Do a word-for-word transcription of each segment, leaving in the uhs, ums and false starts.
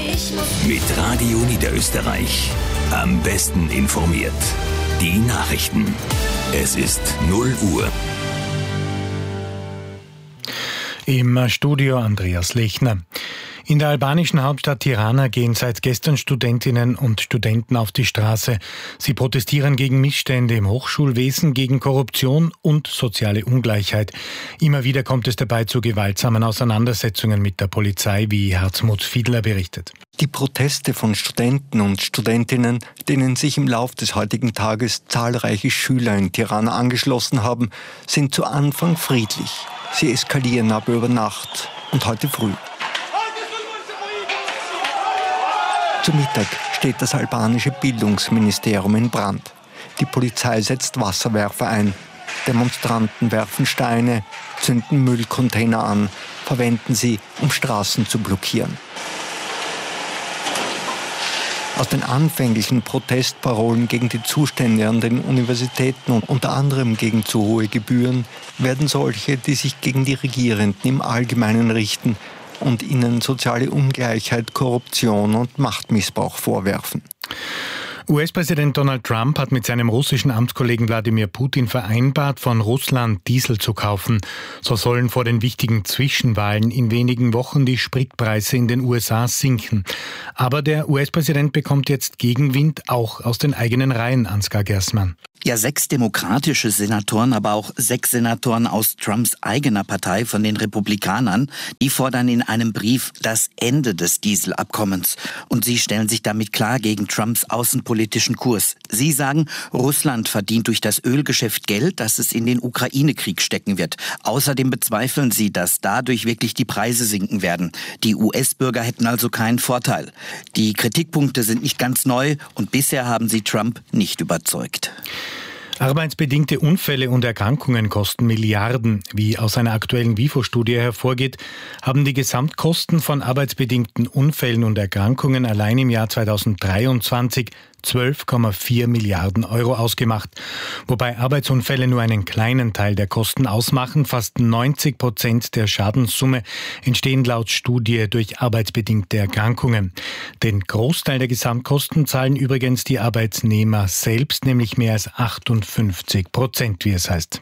Mit Radio Niederösterreich. Am besten informiert. Die Nachrichten. Es ist null Uhr. Im Studio Andreas Lechner. In der albanischen Hauptstadt Tirana gehen seit gestern Studentinnen und Studenten auf die Straße. Sie protestieren gegen Missstände im Hochschulwesen, gegen Korruption und soziale Ungleichheit. Immer wieder kommt es dabei zu gewaltsamen Auseinandersetzungen mit der Polizei, wie Hartmut Fiedler berichtet. Die Proteste von Studenten und Studentinnen, denen sich im Lauf des heutigen Tages zahlreiche Schüler in Tirana angeschlossen haben, sind zu Anfang friedlich. Sie eskalieren aber über Nacht und heute früh. Zu Mittag steht das albanische Bildungsministerium in Brand. Die Polizei setzt Wasserwerfer ein. Demonstranten werfen Steine, zünden Müllcontainer an, verwenden sie, um Straßen zu blockieren. Aus den anfänglichen Protestparolen gegen die Zustände an den Universitäten und unter anderem gegen zu hohe Gebühren werden solche, die sich gegen die Regierenden im Allgemeinen richten und ihnen soziale Ungleichheit, Korruption und Machtmissbrauch vorwerfen. U S-Präsident Donald Trump hat mit seinem russischen Amtskollegen Wladimir Putin vereinbart, von Russland Diesel zu kaufen. So sollen vor den wichtigen Zwischenwahlen in wenigen Wochen die Spritpreise in den U S A sinken. Aber der U S-Präsident bekommt jetzt Gegenwind, auch aus den eigenen Reihen, Ansgar Gersmann. Ja, sechs demokratische Senatoren, aber auch sechs Senatoren aus Trumps eigener Partei von den Republikanern, die fordern in einem Brief das Ende des Dieselabkommens. Und sie stellen sich damit klar gegen Trumps außenpolitischen Kurs. Sie sagen, Russland verdient durch das Ölgeschäft Geld, das es in den Ukraine-Krieg stecken wird. Außerdem bezweifeln sie, dass dadurch wirklich die Preise sinken werden. Die U S-Bürger hätten also keinen Vorteil. Die Kritikpunkte sind nicht ganz neu und bisher haben sie Trump nicht überzeugt. Arbeitsbedingte Unfälle und Erkrankungen kosten Milliarden. Wie aus einer aktuellen WIFO-Studie hervorgeht, haben die Gesamtkosten von arbeitsbedingten Unfällen und Erkrankungen allein im Jahr zweitausenddreiundzwanzig zwölf Komma vier Milliarden Euro ausgemacht. Wobei Arbeitsunfälle nur einen kleinen Teil der Kosten ausmachen. Fast neunzig Prozent der Schadenssumme entstehen laut Studie durch arbeitsbedingte Erkrankungen. Den Großteil der Gesamtkosten zahlen übrigens die Arbeitnehmer selbst, nämlich mehr als achtundfünfzig Prozent, wie es heißt.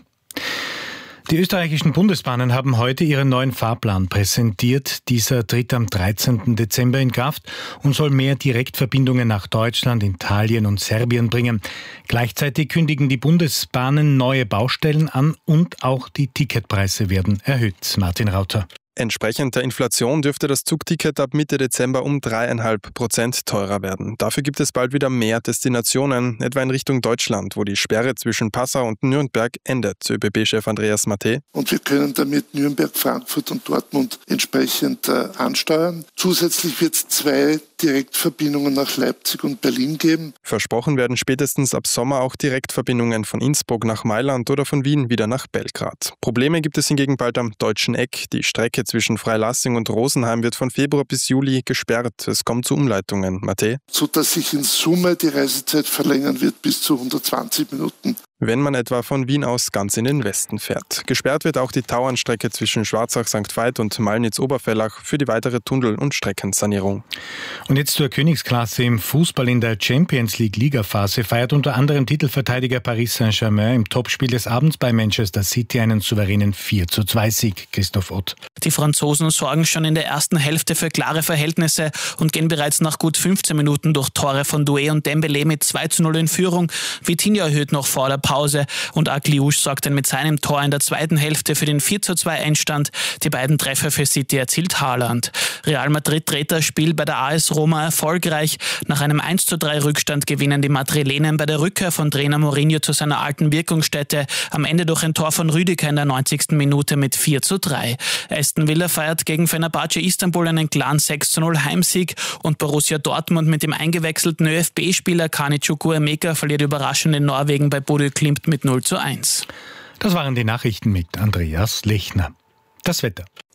Die österreichischen Bundesbahnen haben heute ihren neuen Fahrplan präsentiert. Dieser tritt am dreizehnten Dezember in Kraft und soll mehr Direktverbindungen nach Deutschland, Italien und Serbien bringen. Gleichzeitig kündigen die Bundesbahnen neue Baustellen an und auch die Ticketpreise werden erhöht. Martin Rauter. Entsprechend der Inflation dürfte das Zugticket ab Mitte Dezember um dreieinhalb Prozent teurer werden. Dafür gibt es bald wieder mehr Destinationen, etwa in Richtung Deutschland, wo die Sperre zwischen Passau und Nürnberg endet. ÖBB-Chef Andreas Matte. Und wir können damit Nürnberg, Frankfurt und Dortmund entsprechend äh, ansteuern. Zusätzlich wird es zwei Direktverbindungen nach Leipzig und Berlin geben. Versprochen werden spätestens ab Sommer auch Direktverbindungen von Innsbruck nach Mailand oder von Wien wieder nach Belgrad. Probleme gibt es hingegen bald am Deutschen Eck. Die Strecke zwischen Freilassing und Rosenheim wird von Februar bis Juli gesperrt. Es kommt zu Umleitungen. Matte? So dass sich in Summe die Reisezeit verlängern wird bis zu hundertzwanzig Minuten. Wenn man etwa von Wien aus ganz in den Westen fährt. Gesperrt wird auch die Tauernstrecke zwischen Schwarzach-Sankt Veit und Malnitz-Oberfellach für die weitere Tunnel- und Streckensanierung. Und jetzt zur Königsklasse im Fußball. In der Champions League Ligaphase feiert unter anderem Titelverteidiger Paris Saint-Germain im Topspiel des Abends bei Manchester City einen souveränen vier zu zwei Sieg. Christoph Ott. Die Franzosen sorgen schon in der ersten Hälfte für klare Verhältnisse und gehen bereits nach gut fünfzehn Minuten durch Tore von Doué und Dembélé mit zwei zu null in Führung. Vitinha erhöht noch vor der Pause und Agliouche sorgt dann mit seinem Tor in der zweiten Hälfte für den vier zu zwei Endstand. Die beiden Treffer für City erzielt Haaland. Real Madrid dreht das Spiel bei der A S Roma erfolgreich. Nach einem eins zu drei Rückstand gewinnen die Madrilenen bei der Rückkehr von Trainer Mourinho zu seiner alten Wirkungsstätte. Am Ende durch ein Tor von Rüdiger in der neunzigsten Minute mit vier zu drei. Aston Villa feiert gegen Fenerbahce Istanbul einen klaren sechs zu null Heimsieg und Borussia Dortmund mit dem eingewechselten ÖFB-Spieler Kani Chukwuemeka verliert überraschend in Norwegen bei Bodø Glimt mit null zu eins. Das waren die Nachrichten mit Andreas Lechner. Das Wetter.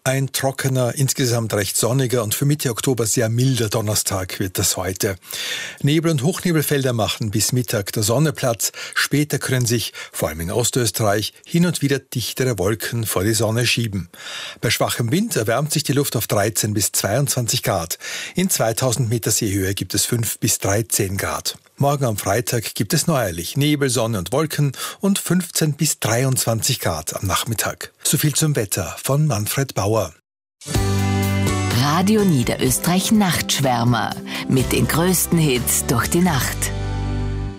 Ein trockener, insgesamt recht sonniger und für Mitte Oktober sehr milder Donnerstag wird das heute. Nebel- und Hochnebelfelder machen bis Mittag der Sonne Platz. Später können sich, vor allem in Ostösterreich, hin und wieder dichtere Wolken vor die Sonne schieben. Bei schwachem Wind erwärmt sich die Luft auf dreizehn bis zweiundzwanzig Grad. In zweitausend Meter Seehöhe gibt es fünf bis dreizehn Grad. Morgen am Freitag gibt es neuerlich Nebel, Sonne und Wolken und fünfzehn bis dreiundzwanzig Grad am Nachmittag. So viel zum Wetter von Manfred Bauer. Radio Niederösterreich Nachtschwärmer mit den größten Hits durch die Nacht.